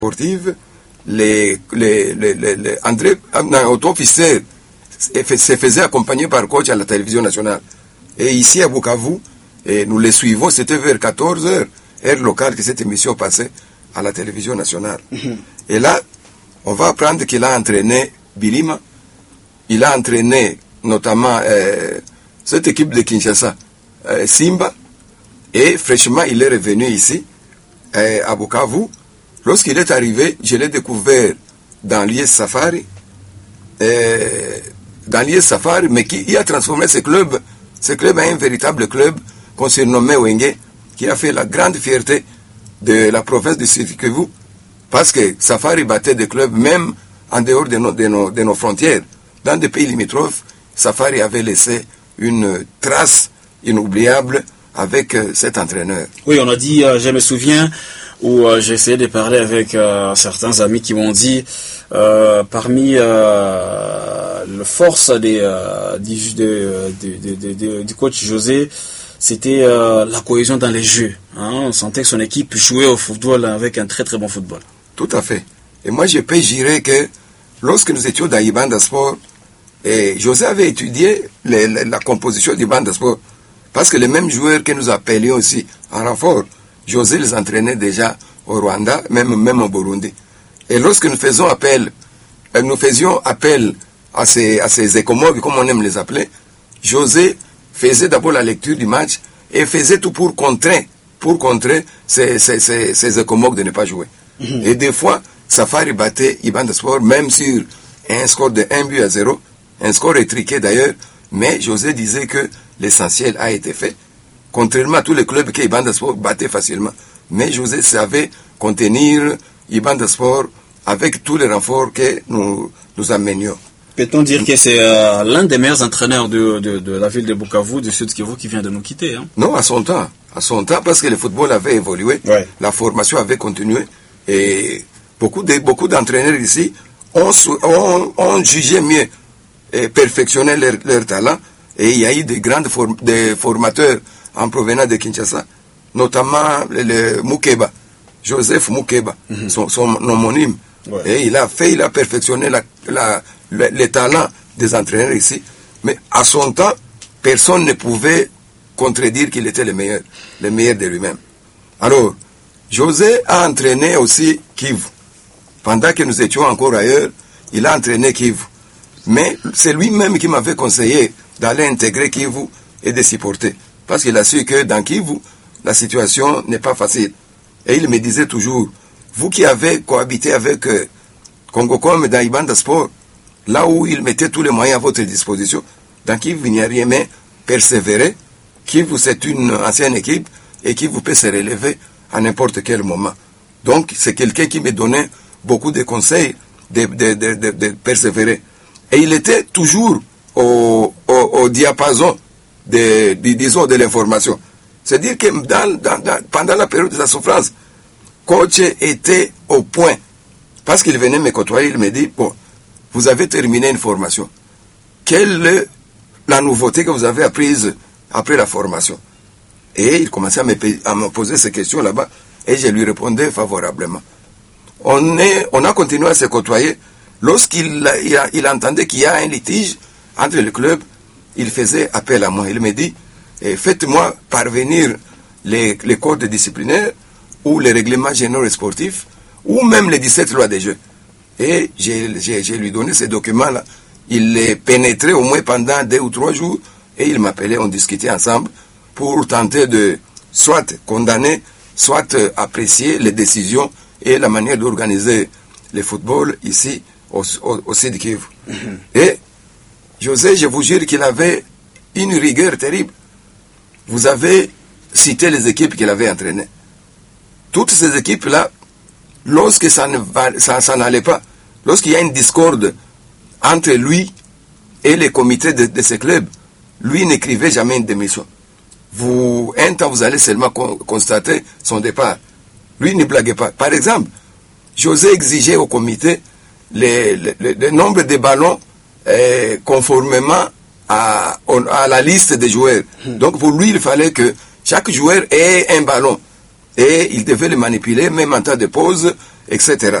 sportive, André Otto-Fisser se faisait accompagner par coach à la télévision nationale. Et ici à Bukavu, et nous les suivons, c'était vers 14h, heure locale, que cette émission passait à la télévision nationale. Et là, on va apprendre qu'il a entraîné Birima, il a entraîné notamment cette équipe de Kinshasa, Simba, et fraîchement, il est revenu ici, à Bukavu. Lorsqu'il est arrivé, je l'ai découvert dans l'IS Safari, mais qui a transformé ce club en un véritable club qu'on surnommait Wenge, qui a fait la grande fierté de la province du Sud Kivu, parce que Safari battait des clubs même en dehors de nos frontières. Dans des pays limitrophes, Safari avait laissé une trace inoubliable avec cet entraîneur. Oui, on a dit, je me souviens, où j'ai essayé de parler avec certains amis qui m'ont dit, parmi la force du coach José, c'était la cohésion dans les jeux. On sentait que son équipe jouait au football avec un très très bon football. Tout à fait. Et moi je peux jurer que lorsque nous étions dans Ibanda Sport, José avait étudié la composition d'Ibanda Sport, parce que les mêmes joueurs que nous appelions aussi en renfort, José les entraînait déjà au Rwanda, même au Burundi. Et lorsque nous faisions appel à ces écomogues, comme on aime les appeler, José faisait d'abord la lecture du match et faisait tout pour contrer ces écomogues de ne pas jouer. Et des fois, Safari battait Ibanda Sport, même sur un score de 1-0, un score étriqué d'ailleurs, mais José disait que l'essentiel a été fait. Contrairement à tous les clubs que Ibanda Sport battait facilement. Mais José savait contenir Ibanda Sport avec tous les renforts que nous amenions. Peut-on dire que c'est l'un des meilleurs entraîneurs de la ville de Bukavu, du Sud Kivu, qui vient de nous quitter, hein? Non, à son temps, parce que le football avait évolué, ouais. La formation avait continué, et beaucoup d'entraîneurs ici ont jugé mieux et perfectionné leur talent, et il y a eu des formateurs en provenance de Kinshasa, notamment le Mukeba, Joseph Mukeba, son homonyme. Ouais. Et il a perfectionné les talents des entraîneurs ici. Mais à son temps, personne ne pouvait contredire qu'il était le meilleur de lui-même. Alors, José a entraîné aussi Kivu. Pendant que nous étions encore ailleurs, il a entraîné Kivu. Mais c'est lui-même qui m'avait conseillé d'aller intégrer Kivu et de s'y porter. Parce qu'il a su que dans Kivu, la situation n'est pas facile. Et il me disait toujours, vous qui avez cohabité avec Congocom dans Ibanda Sport, là où il mettait tous les moyens à votre disposition, dans Kivu, il n'y a rien, mais persévérer. Kivu, c'est une ancienne équipe et Kivu peut se relever à n'importe quel moment. Donc, c'est quelqu'un qui me donnait beaucoup de conseils de persévérer. Et il était toujours au diapason de l'information. C'est-à-dire que pendant la période de sa souffrance, coach était au point. Parce qu'il venait me côtoyer, il me dit, bon, vous avez terminé une formation. Quelle est la nouveauté que vous avez apprise après la formation? Et il commençait à me poser ces questions là-bas, et je lui répondais favorablement. On a continué à se côtoyer. Lorsqu'il entendait qu'il y a un litige entre le club, il faisait appel à moi. Il me dit, faites-moi parvenir les codes disciplinaires ou les règlements généraux sportifs ou même les 17 lois des jeux. Et j'ai lui donné ces documents-là. Il les pénétrait au moins pendant 2 ou 3 jours et il m'appelait, on discutait ensemble pour tenter de soit condamner, soit apprécier les décisions et la manière d'organiser le football ici au Sud Kivu. Et José, je vous jure qu'il avait une rigueur terrible. Vous avez cité les équipes qu'il avait entraînées. Toutes ces équipes-là, lorsque ça n'allait pas, lorsqu'il y a une discorde entre lui et les comités de ces clubs, lui n'écrivait jamais une démission. Un temps, vous allez seulement constater son départ. Lui ne blaguait pas. Par exemple, José exigeait au comité le nombre de ballons conformément à la liste des joueurs. Donc pour lui, il fallait que chaque joueur ait un ballon. Et il devait le manipuler, même en temps de pause, etc.